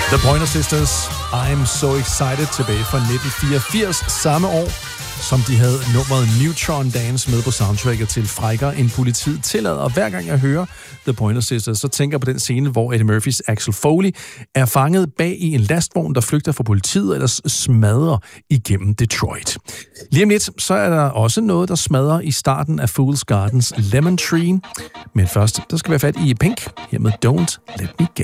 The Pointer Sisters, I'm So Excited, tilbage fra 1984, samme år, som de havde nummeret Neutron Dance med på soundtracket til Frækkere end politiet tillader. Og hver gang jeg hører The Pointer Sisters, så tænker jeg på den scene, hvor Eddie Murphys Axel Foley er fanget bag i en lastvogn, der flygter fra politiet, eller smadrer igennem Detroit. Lige om lidt, så er der også noget, der smadrer i starten af Fool's Gardens Lemon Tree. Men først, der skal vi have fat i Pink, her med Don't Let Me Get